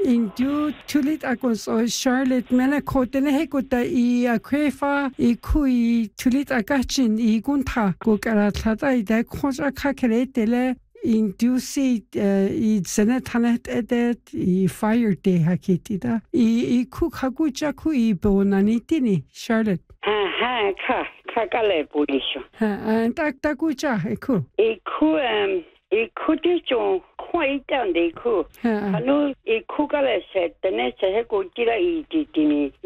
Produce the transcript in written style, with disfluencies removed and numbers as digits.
Indu tulit akos o Charlotte mena kotene hekota I akwefa I kui tulit akachin I gunta go karatlata I da konja kakeretele indusi I senetanet edet I fire day hakitida I kukaguja kui bonanitini Charlotte. Kakale bulisho. Takuja eku. Eku dijo kwai down de eku. Hanu eku kale set the next heko tira I dini.